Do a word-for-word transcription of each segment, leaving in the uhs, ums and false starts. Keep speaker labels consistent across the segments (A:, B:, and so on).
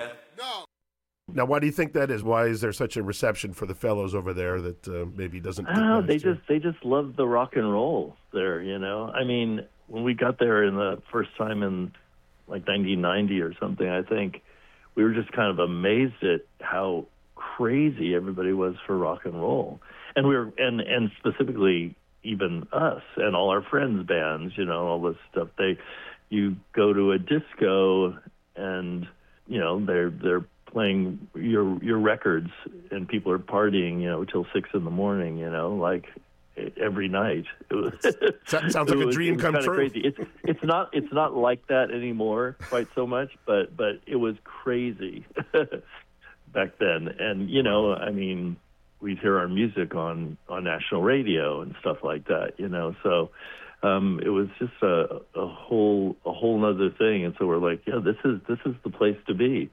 A: Now, why do you think that is? Why is there such a reception for the fellows over there that uh, maybe doesn't?
B: I don't know. They just they just love the rock and roll there. You know, I mean, when we got there in the first time in like nineteen ninety or something, I think we were just kind of amazed at how crazy everybody was for rock and roll, and we were and and specifically even us and all our friends' bands. You know, all this stuff. They, you go to a disco and you know they're they're playing your your records and people are partying, you know, till six in the morning, you know, like every night. It was,
A: sounds like a
B: was,
A: dream come true.
B: Crazy. It's it's not it's not like that anymore quite so much, but but it was crazy back then. And you know, I mean, we'd hear our music on on national radio and stuff like that, you know. So um, it was just a a whole a whole nother thing. And so we're like, yeah, this is this is the place to be.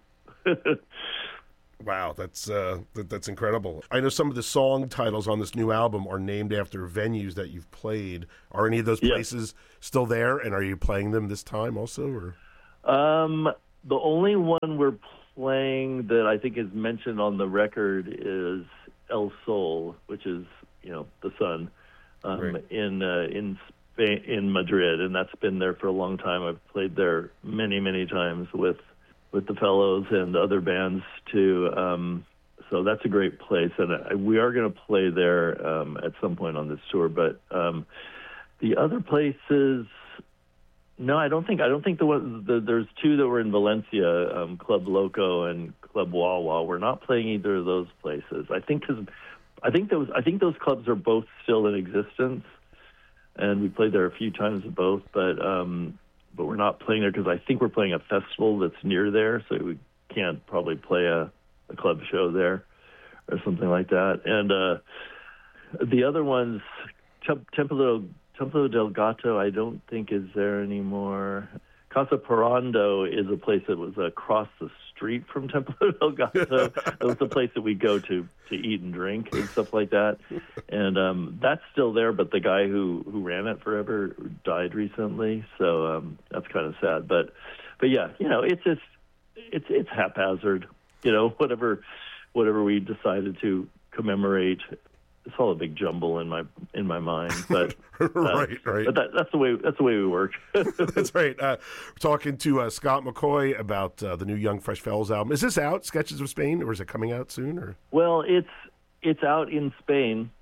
A: Wow, that's uh, that, that's incredible. I know some of the song titles on this new album are named after venues that you've played. Are any of those places yeah. still there, and are you playing them this time also? Or
B: um, the only one we're playing that I think is mentioned on the record is El Sol, which is you know the sun um, right. in uh, in Spain, in Madrid, and that's been there for a long time. I've played there many many times with. with the fellows and other bands too. Um, so that's a great place. And I, we are going to play there um, at some point on this tour. But um, the other places, no, I don't think, I don't think the one, the, there's two that were in Valencia, um, Club Loco and Club Wawa. We're not playing either of those places. I think, cause I think those, I think those clubs are both still in existence. And we played there a few times at both, but, um, but we're not playing there because I think we're playing a festival that's near there, so we can't probably play a, a club show there or something like that. And uh, the other ones, Templo, Templo del Gato, I don't think is there anymore. Casa Parando is a place that was across the street from Templo del Gato. It was the place that we go to to eat and drink and stuff like that. And um, that's still there, but the guy who, who ran it forever died recently, so um, that's kind of sad. But but yeah, you know, it's just it's it's haphazard. You know, whatever whatever we decided to commemorate. It's all a big jumble in my in my mind, but uh,
A: right, right.
B: But that, that's the way that's the way we work.
A: That's right. Uh, we're talking to uh, Scott McCaughey about uh, the new Young Fresh Fellows album. Is this out, Sketches of Spain, or is it coming out soon? Or
B: well, it's it's out in Spain.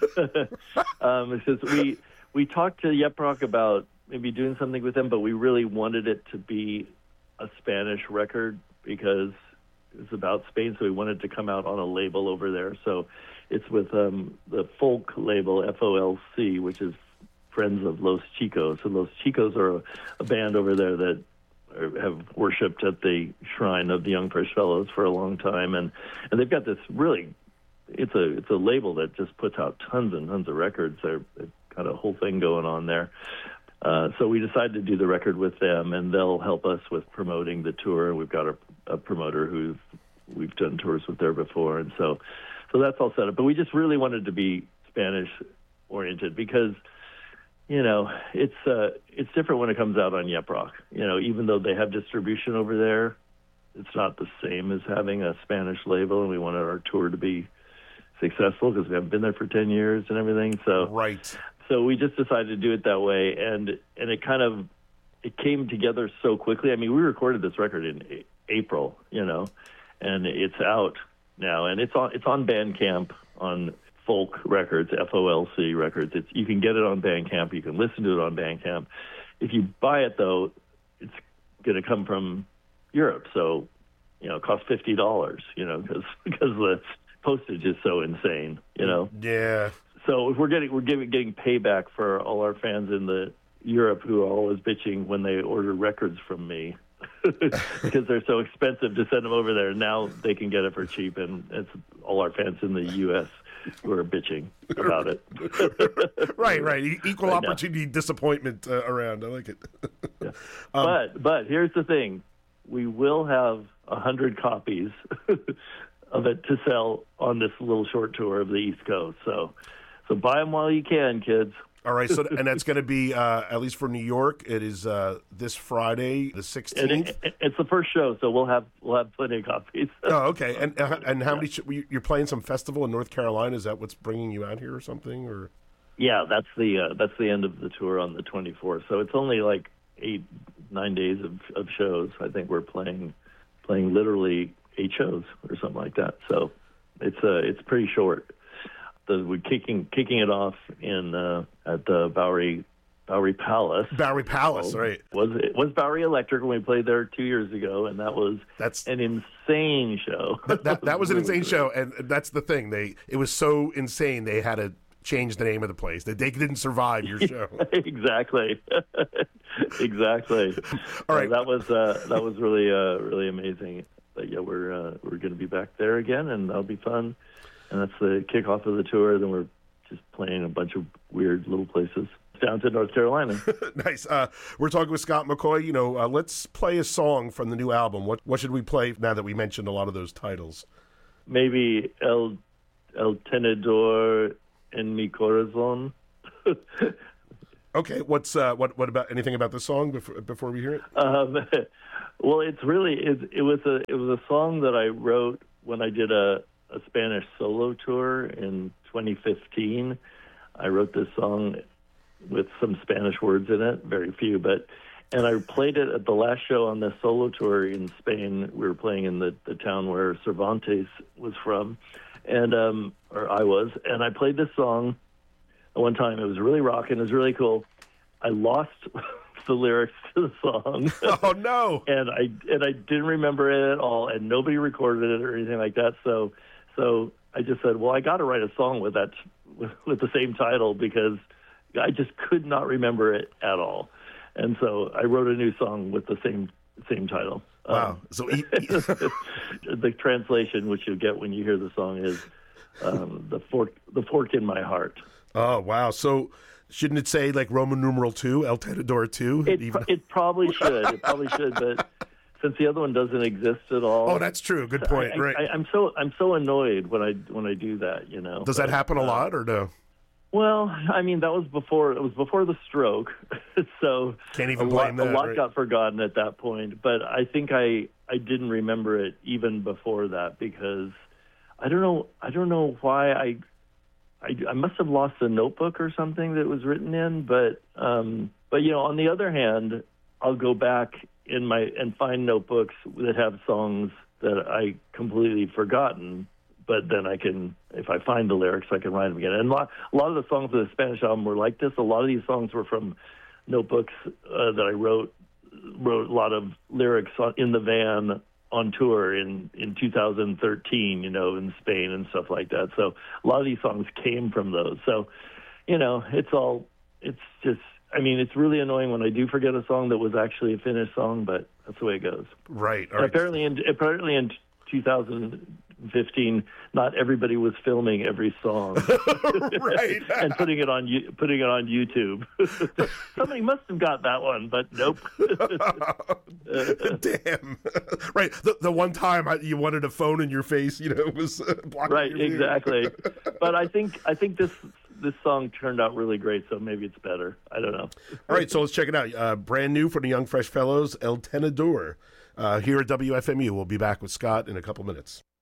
B: um, because we we talked to Yep Rock about maybe doing something with them, but we really wanted it to be a Spanish record because it's about Spain, so we wanted to come out on a label over there. So. It's with um, the folk label F O L C, which is Friends of Los Chicos. And Los Chicos are a, a band over there that are, have worshipped at the shrine of the Young Fresh Fellows for a long time, and and they've got this really, it's a it's a label that just puts out tons and tons of records. They're, they've got a whole thing going on there. Uh, so we decided to do the record with them, and they'll help us with promoting the tour. We've got a, a promoter who we've done tours with there before, and so. So that's all set up. But we just really wanted to be Spanish-oriented because, you know, it's uh, it's different when it comes out on Yep Rock. You know, even though they have distribution over there, it's not the same as having a Spanish label, and we wanted our tour to be successful because we haven't been there for ten years and everything. So
A: right.
B: So we just decided to do it that way, and and it kind of it came together so quickly. I mean, we recorded this record in a- April, you know, and it's out now, and it's on it's on Bandcamp on Folk Records, F O L C Records. It's you can get it on Bandcamp. You can listen to it on Bandcamp. If you buy it though, it's going to come from Europe, so you know, it costs fifty dollars. You know, because because the postage is so insane. You know.
A: Yeah.
B: So if we're getting we're giving getting payback for all our fans in the Europe who are always bitching when they order records from me. Because they're so expensive to send them over there. Now they can get it for cheap, and it's all our fans in the U S who are bitching about it.
A: right, right. Equal
B: right
A: opportunity
B: now.
A: disappointment uh, around. I like it.
B: yeah.
A: um,
B: but but here's the thing: we will have a hundred copies of it to sell on this little short tour of the East Coast. So so buy them while you can, kids.
A: All right, so and that's going to be uh, at least for New York. It is uh, this Friday, the sixteenth.
B: It, it, it's the first show, so we'll have we'll have plenty of copies.
A: Oh, okay. And uh, and how many? You're playing some festival in North Carolina. Is that what's bringing you out here or something? Or
B: yeah, that's the uh, that's the end of the tour on the twenty-fourth. So it's only like eight nine days of, of shows. I think we're playing playing literally eight shows or something like that. So it's uh, it's pretty short. The, we're kicking kicking it off in uh, at the Bowery Bowery Palace.
A: Bowery Palace,
B: so
A: right?
B: Was it was Bowery Electric when we played there two years ago, and that was
A: that's
B: an insane show.
A: that, that, that was an insane show, and that's the thing. They it was so insane they had to change the name of the place. They, they didn't survive your show.
B: exactly, exactly.
A: All right,
B: uh, that was uh, that was really uh, really amazing. But yeah, we're uh, we're going to be back there again, and that'll be fun. And that's the kickoff of the tour. Then we're just playing a bunch of weird little places down to North Carolina.
A: Nice. Uh, we're talking with Scott McCaughey. You know, uh, let's play a song from the new album. What what should we play now that we mentioned a lot of those titles?
B: Maybe El El Tenedor en mi corazón.
A: Okay. What's uh, what what about anything about the song before before we hear it?
B: Um, well, it's really it, it was a it was a song that I wrote when I did a. a Spanish solo tour in twenty fifteen. I wrote this song with some Spanish words in it, very few, but and I played it at the last show on the solo tour in Spain. We were playing in the, the town where Cervantes was from, and um, or I was, and I played this song one time. It was really rocking. It was really cool. I lost the lyrics to the song.
A: Oh no!
B: and I and I didn't remember it at all, and nobody recorded it or anything like that. So. So I just said, well, I got to write a song with that, with, with the same title because I just could not remember it at all. And so I wrote a new song with the same same title.
A: Wow.
B: Um,
A: so he,
B: the translation, which you'll get when you hear the song, is um, the fork the fork in my heart.
A: Oh, wow. So shouldn't it say like Roman numeral two, El Tenedor two?
B: It, Even... it probably should. It probably should, but... Since the other one doesn't exist at all.
A: Oh, that's true. Good point.
B: I,
A: right.
B: I, I'm so I'm so annoyed when I when I do that. You know.
A: Does
B: but,
A: that happen a
B: uh,
A: lot or no?
B: Well, I mean, that was before it was before the stroke, so
A: can't even
B: a
A: blame
B: lot,
A: that.
B: A lot
A: right?
B: got forgotten at that point. But I think I I didn't remember it even before that because I don't know I don't know why I I, I must have lost a notebook or something that it was written in. But um, but you know, on the other hand, I'll go back in my and find notebooks that have songs that I completely forgotten, but then I can, if I find the lyrics, I can write them again. And a lot, a lot of the songs of the Spanish album were like this. A lot of these songs were from notebooks uh, that I wrote, wrote a lot of lyrics on, in the van on tour in, in two thousand thirteen, you know, in Spain and stuff like that. So a lot of these songs came from those. So, you know, it's all, it's just, I mean, it's really annoying when I do forget a song that was actually a finished song, but that's the way it goes.
A: Right.
B: Right. Apparently, in apparently in two thousand fifteen, not everybody was filming every song,
A: right,
B: and putting it on putting it on YouTube. Somebody must have got that one, but nope.
A: Damn. Right. The the one time I, you wanted a phone in your face, you know, it was uh, blocking
B: right.
A: your view.
B: Exactly. But I think I think this. This song turned out really great, so maybe it's better. I don't know.
A: All right, so let's check it out. Uh, brand new from the Young Fresh Fellows, El Tenedor. Uh, here at W F M U. We'll be back with Scott in a couple minutes.